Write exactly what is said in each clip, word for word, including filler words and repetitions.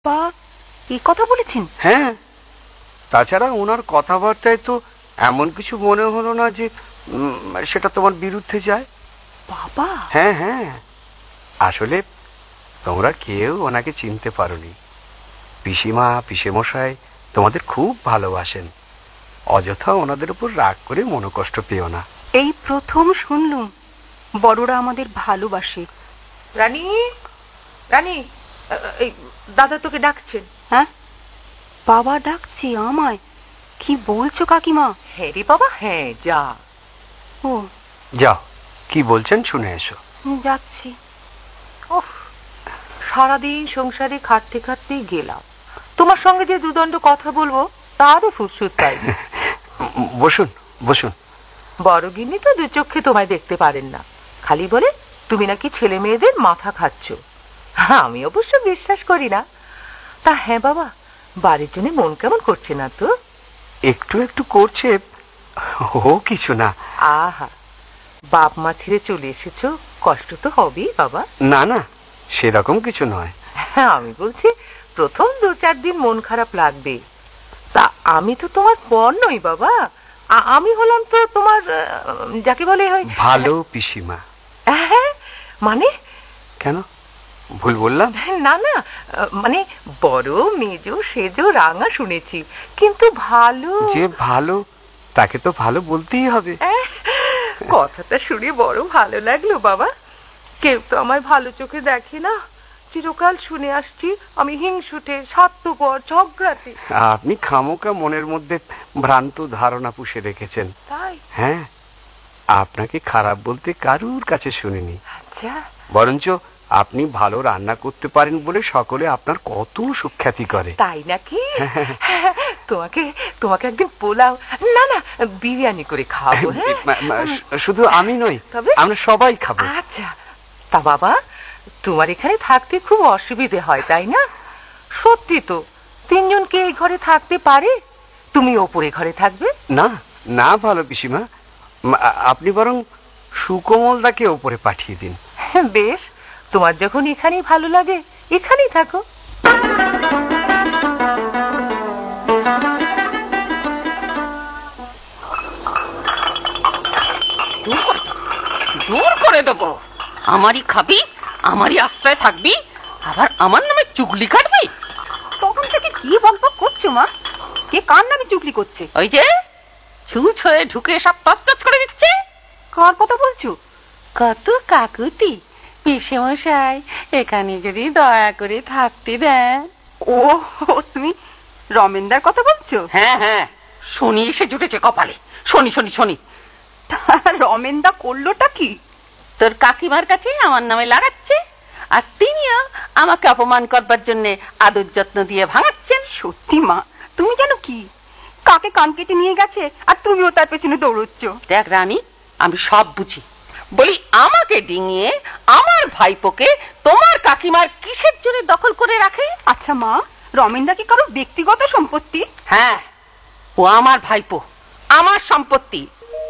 বা এই কথা বলেছেন? হ্যাঁ, তাছাড়া ওনার কথাবার্তায় তো এমন কিছু মনে হলো না যে সেটা তোমার বিরুদ্ধে যায়। বাবা! হ্যাঁ হ্যাঁ, আসলে তোমরা কেউ ওনাকে চিনতে পারোনি। পিসিমা পিসেমশাই তোমাদের খুব ভালোবাসেন। অযথা ওনাদের উপর রাগ করে মনোকষ্ট পেও না। এই প্রথম শুনলুম বড়রা আমাদের ভালোবাসে। রানী, রানী, এই দাদা তোকে ডাকছেন। হ্যাঁ, বাবা ডাকছে আমায়? কি বলছো কাকিমা? হ্যাঁ রে বাবা, হ্যাঁ, যা। ও যাও, কি বলছেন শুনে এসো। যাচ্ছি। ওহ, সারাদিন সংসারে খাটতে খাটতে গেলাম, তোমার সঙ্গে যে দুদণ্ড কথা বলবো তারও ফুরসত পাইনি। বসুন বসুন। বড় গিন্নি তো দু চোখে তোমায় দেখতে পারেন না, খালি বলে তুমি নাকি ছেলে মেয়েদের মাথা খাচ্ছ। আমি অবশ্য বিশ্বাস করি না। তা হ্যাঁ বাবা, বাড়ির জন্য মন কেমন করছে না তো? একটু একটু করছে, ও কিছু না। আহা, বাপ মা ছেড়ে চলে এসেছো, কষ্ট তো হবেই বাবা। না না, সেরকম কিছু নয়। হ্যাঁ, আমি বলছি প্রথম দু চার দিন মন খারাপ লাগবে। তা আমি তো তোমার পর নই বাবা, আমি হলাম তো তোমার যাকে বলে ভালো পিসিমা। হ্যাঁ, মানে কেন, ভুল বললাম? না না, মানে বড় মেজ সেজ রাঙা শুনেছি, কিন্তু ভালো। যে ভালো তাকে তো ভালো বলতেই হবে। কথাটা শুনে বড় ভালো লাগলো বাবা। কেউ তো আমায় ভালো চোখে দেখে না। চিরকাল শুনে আসছি আমি হিংসুটে, স্বার্থপর, ঝগড়াটে। আপনি খামোকা মনের মধ্যে ভ্রান্ত ধারণা পুষে রেখেছেন। তাই? হ্যাঁ, আপনাকে খারাপ বলতে কারুর কাছে শুনিনি। আচ্ছা, বরঞ্চ আপনি ভালো রান্না করতে পারেন বলে সকলে আপনার কত সুখ্যাতি করে। তাই নাকি? তোমাকে তোমাকে একদিন পোলাও, না না বিরিয়ানি করে খাবো। শুধু আমি নই, তবে আমরা সবাই খাবো। আচ্ছা, তা বাবা তোমার এখানে থাকতে খুব অসুবিধে হয় তাই না? সত্যি তো, তিনজনকে এই ঘরে থাকতে পারে? তুমি ওপরে ঘরে থাকবে? না না, ভালো পিসিমা, আপনি বরং সুকোমলদাকে ওপরে পাঠিয়ে দিন। বেশ, তোমার যখন এখানেই ভালো লাগে এখানেই থাকো। দূর করে দেবো। আমারই খাবি, আমারই আশ্রয় থাকবি, আবার আমার নামে চুগলি কাটবি। তখন থেকে কি বকবক করছো মা? কে কার নামে চুগলি করছে? ওই যে ছুঁচ হয়ে ঢুকে সব তছতছ করে দিচ্ছে। কার কথা বলছো? কত কাকুতি, পিসেমশাই এখানে যদি দয়া করে থাকতে দেন। ও, তুমি রমেনদার কথা বলছো? হ্যাঁ হ্যাঁ, শনি এসে জুটেছে কপালে। শনি শনি শনি। রমেনদা করলোটা কি? তোর কাকিমার কাছে আমার নামে লাগাচ্ছে, আর তিনিও আমাকে অপমান করবার জন্য আদর যত্ন দিয়ে ভাঙাচ্ছেন। সত্যি মা, তুমি জানো কি, কাকে কান কেটে নিয়ে গেছে আর তুমিও তার পেছনে দৌড়চ্ছ। দেখ রানী, আমি সব বুঝি। বলি আমাকে ডিঙিয়ে আমার ভাইপোকে তোমার কাকিমার কিসের জন্য দখল করে রাখে? আচ্ছা মা, রমেনদা কি কারো ব্যক্তিগত সম্পত্তি? হ্যাঁ, ও আমার ভাইপো, আমার সম্পত্তি।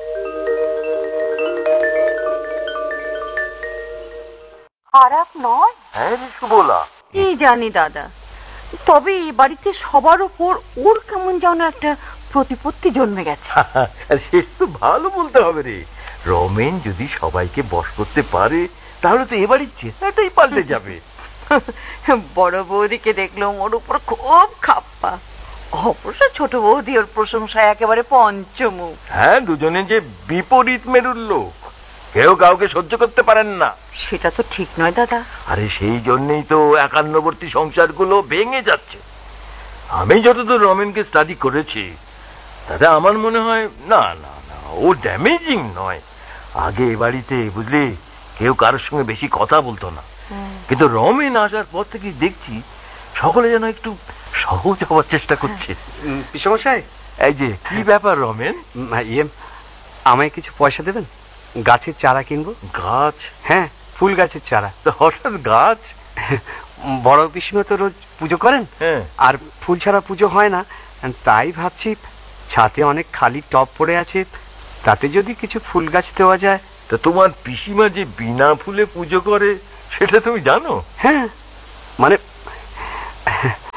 খারাপ নয়। হ্যাঁ রে সুবলা, কি জানি দাদা, তবে এই বাড়িতে সবার উপর ওর কেমন যেন একটা প্রতিপত্তি জন্মে গেছে। সে তো ভালো বলতে হবে রে। রমেন যদি সবাইকে বশ করতে পারে তাহলে তো এবারই চেহারাটাই পাল্টে যাবে। বড় বৌদিকে দেখলাম ওর উপর খুব খাপ্পা, অবশ্য ছোট বৌদি ওর প্রশংসায় একেবারে পঞ্চমুখ। হ্যাঁ, দুজনে যে বিপরীত মেরুর লোক, কেউ কাউকে সহ্য করতে পারেন না। সেটা তো ঠিক নয় দাদা। আরে সেই জন্যই তো একান্নবর্তী সংসারগুলো ভেঙে যাচ্ছে। আমি যতদূর রমেনকে স্টাডি করেছি তাতে আমার মনে হয় না না না, ও ড্যামেজিং নয়। আগে এ বাড়িতে বুঝলি কেউ কারোর সঙ্গে বেশি কথা বলতো না, কিন্তু রমেন আসার পর থেকে দেখছি সকলে যেন একটু সহজ হওয়ার চেষ্টা করছে। পিসেমশাই, এই যে কি ব্যাপার রমেন? ইয়ে, আমায় কিছু পয়সা দেবেন, গাছের চারা কিনবো। গাছ? হ্যাঁ, ফুল গাছের চারা। হঠাৎ গাছ? বড় পিসিমা তো রোজ পুজো করেন, আর ফুল ছাড়া পুজো হয় না, তাই ভাবছি ছাদে অনেক খালি টব পড়ে আছে, তাতে যদি কিছু ফুল গাছ দেওয়া যায়। তা তোমার পিসিমা যে বিনা ফুলে পুজো করে সেটা তুমি জানো? হ্যাঁ, মানে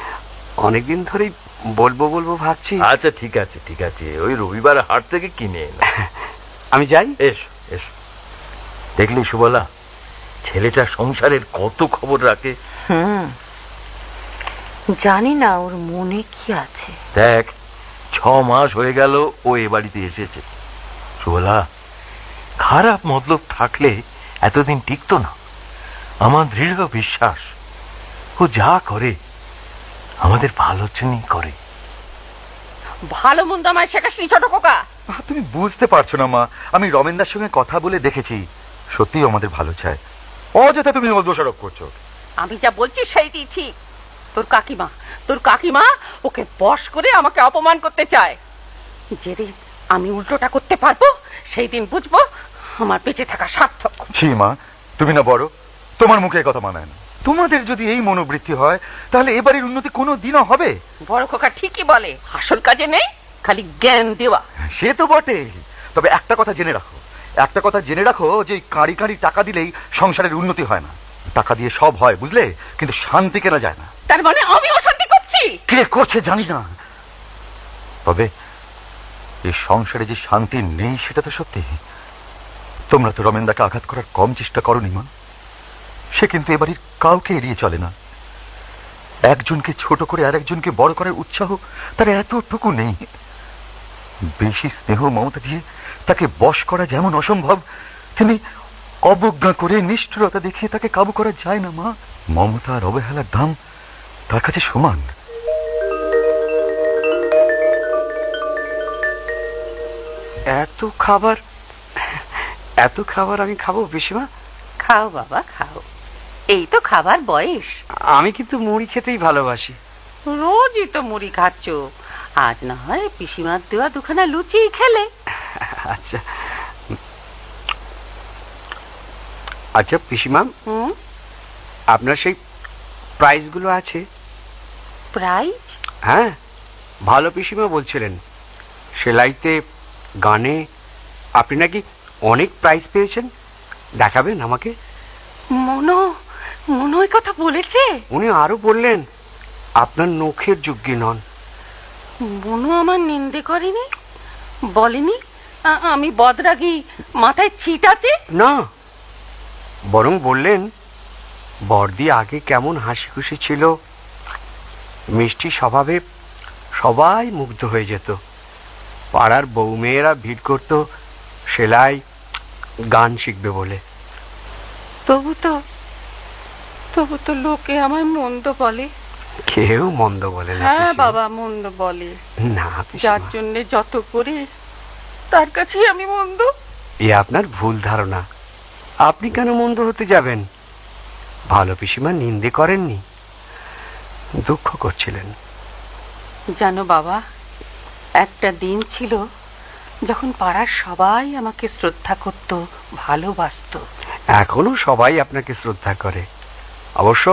অনেকদিন ধরেই বলবো বলবো ভাবছি। আচ্ছা ঠিক আছে ঠিক আছে, ওই রবিবার হাট থেকে কিনে এনে। আমি যাই। এসো এসো। দেখলি সুবলা, ছেলেটা সংসারের কত খবর রাখে। হুম, জানি না ওর মনে কি আছে। দেখ, ছ মাস হয়ে গেল ও এ বাড়িতে এসেছে। সুবলা, খারাপ মতলব থাকলে এতদিন টিকতো না। আমার দৃঢ় বিশ্বাস ও যা করে আমাদের ভালোর জন্যই করে। ভালো মন্দ আমায় শেখাসনি ছোট খোকা। তুমি বুঝতে পারছো না মা, আমি রমেনদার সঙ্গে কথা বলে দেখেছি, সত্যি আমাদের ভালো চায়। অযথা তুমি ওর দোষারোপ করছো। আমি যা বলছি সেইটি ঠিক। তোর কাকিমা তোর কাকিমা ওকে বশ করে আমাকে অপমান করতে চায়। যেদিন আমি উল্টোটা করতে পারবো সেই দিন বুঝবো আমার বেঁচে থাকা সার্থক। ছি মা, তুমি না বড়, তোমার মুখে কথা মানায় না। তোমাদের যদি এই মনোবৃত্তি হয় তাহলে এবারের উন্নতি কোনো দিনও হবে। বড় খোকা ঠিকই বলে, আসল কাজে নেই, খালি জ্ঞান দেওয়া। সে তো বটে, তবে একটা কথা জেনে রাখো, একটা কথা জেনে রাখো যে কাঁড়ি কাঁড়ি টাকা দিলেই সংসারের উন্নতি হয় না। টাকা দিয়ে সব হয় বুঝলে, কিন্তু শান্তি কেনা যায় না। তার মানে আমি অশান্তি করছি? কে করছে জানি না, তবে এই সংসারে যে শান্তি নেই সেটা তো সত্যি। তোমরা তো রমেনদাকে আঘাত করার কম চেষ্টা করনি মা। সে কিন্তু এবারের কাউকে এড়িয়ে চলে না। একজনকে ছোট করে আর একজনকে বড় করার উৎসাহ তার এতটুকু নেই। বেশি স্নেহ মমতা দিয়ে তাকে বশ করা যেমন অসম্ভব, তেমনি অবজ্ঞা করে নিষ্ঠুরতা দেখিয়ে তাকে কাবু করা যায় না মা। মমতা আর অবহেলার দাম তার কাছে সমান। এত খাবার এত খাবার আমি খাবো পিসিমা? খাও বাবা খাও, এই তো খাবার বয়স। আমি কিন্তু মুড়ি খেতেই ভালোবাসি। রোজই তো মুড়ি খাচ্ছ, আজ না হয় পিসিমার দেওয়া দুখানা লুচি খেলে। আচ্ছা আচ্ছা পিসিমা, হুম, আপনার সেই প্রাইজগুলো আছে? প্রাইজ? হ্যাঁ, ভালো পিসিমা বলছিলেন সেলাইতে, গানে আপনি নাকি অনেক প্রাইজ পেয়েছেন। দেখাবেন আমাকে? মনো মনো ওই কথা বলেছে? উনি আরো বললেন আপনার নখের যোগ্য নন। মনো আমার নিন্দে করেনি, বলেনি আ- আমি বদরাগী, মাথায় ছিট আছে? না, বরং বললেন বর্দি আগে কেমন হাসি খুশি ছিল, মিষ্টি স্বভাবে সবাই মুগ্ধ হয়ে যেত। পাড়ার বউ মেয়েরা ভিড় করত সেলাই, গান শিখবে বলে। তবু তো তবু তো লোকে আমায় মন্দ বলে। কেউ মন্দ বলে না হ্যাঁ পিসিমা। বাবা, মন্দ বলে। না যার পিসিমা, জন্য যত করি তার কাছেই আমি মন্দ। এ আপনার ভুল ধারণা। আপনি কেন মন্দ হতে যাবেন? ভালো পিসিমা নিন্দে করেননি, দুঃখ করছিলেন। জানো বাবা, একটা দিন ছিল যখন পাড়ার সবাই আমাকে শ্রদ্ধা করত, ভালোবাসতো। এখনো সবাই আপনাকে শ্রদ্ধা করে। অবশ্য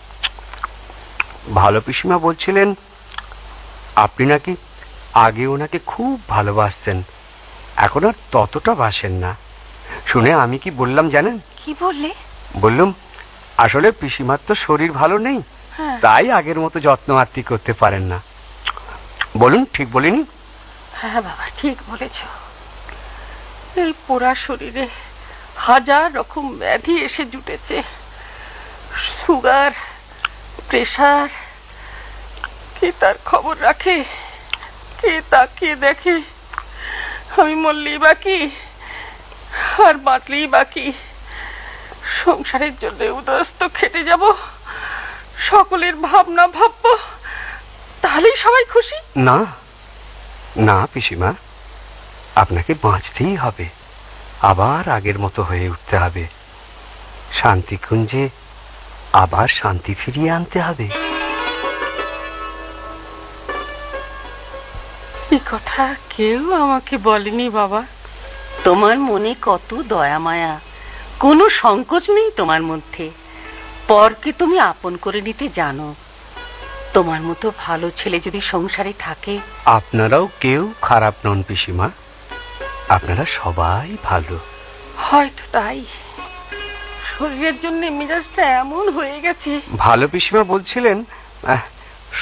ভালো পিসিমা বলছিলেন আপনি নাকি আগে ওনাকে খুব ভালোবাসতেন, এখন আর ততটা বাসেন না। শুনে আমি কি বললাম জানেন? কি বললে? বললাম আসলে পিসিমার তো শরীর ভালো নেই, হ্যাঁ। তাই আগের মতো যত্ন আত্তি করতে পারেন না। বলুন, ঠিক বলিনি? হ্যাঁ বাবা, ঠিক বলেছ। এই পোড়া শরীরে হাজার রকম ব্যাধি এসে জুটেছে। সুগার, প্রেসার, কে তার খবর রাখে, কে তাকিয়ে দেখে? আমি মরলেই বাকি আর বাঁচলেই বাকি। সংসারের জন্য উদস্ত খেটে যাব, সকলের ভাবনা ভাববো, তাহলেই সবাই খুশি। না না পিসিমা, আপনাকে বাঁচতেই হবে, আবার আগের মতো হয়ে উঠতে হবে। শান্তিকুঞ্জে আবার শান্তি ফিরিয়ে আনতে হবে। এই কথা কেউ আমাকে বলেনি বাবা। তোমার মনে কত দয়া মায়া, কোনো সংকোচ নেই তোমার মধ্যে। পরকে তুমি আপন করে নিতে জানো। তোমার মতো ভালো ছেলে যদি সংসারে থাকে। আপনারাও কেউ খারাপ নন পিসিমা, আপনারা সবাই ভালো। হয়তো তাই শরীরের জন্য মেজাজটা এমন হয়ে গেছে। ভালো পিসিমা বলছিলেন আহ,